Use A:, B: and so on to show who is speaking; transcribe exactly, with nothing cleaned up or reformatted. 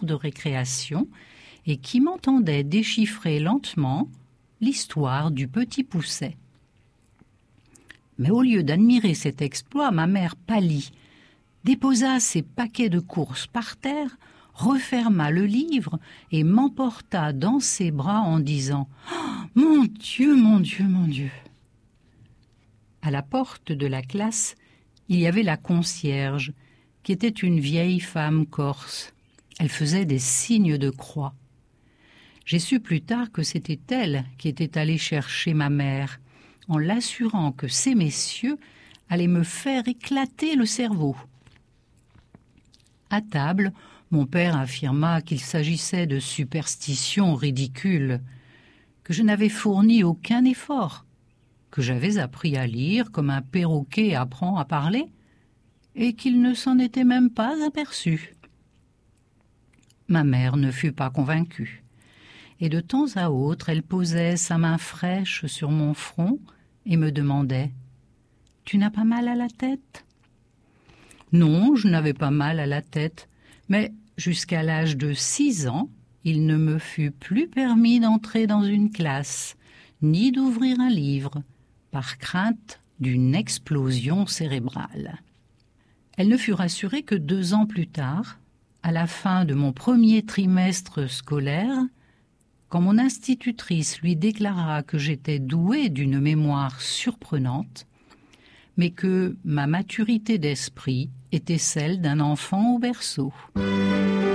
A: de récréation et qui m'entendait déchiffrer lentement l'histoire du petit Pousset. Mais au lieu d'admirer cet exploit, ma mère pâlit, déposa ses paquets de courses par terre, referma le livre et m'emporta dans ses bras en disant oh, « Mon Dieu, mon Dieu, mon Dieu !» À la porte de la classe, il y avait la concierge, qui était une vieille femme corse. Elle faisait des signes de croix. J'ai su plus tard que c'était elle qui était allée chercher ma mère, en l'assurant que ces messieurs allaient me faire éclater le cerveau. À table, mon père affirma qu'il s'agissait de superstitions ridicules, que je n'avais fourni aucun effort, que j'avais appris à lire comme un perroquet apprend à parler, et qu'il ne s'en était même pas aperçu. Ma mère ne fut pas convaincue, et de temps à autre elle posait sa main fraîche sur mon front et me demandait « Tu n'as pas mal à la tête ?» Non, je n'avais pas mal à la tête, mais jusqu'à l'âge de six ans, il ne me fut plus permis d'entrer dans une classe, ni d'ouvrir un livre, par crainte d'une explosion cérébrale. Elle ne fut rassurée que deux ans plus tard, à la fin de mon premier trimestre scolaire, quand mon institutrice lui déclara que j'étais douée d'une mémoire surprenante, mais que ma maturité d'esprit était celle d'un enfant au berceau.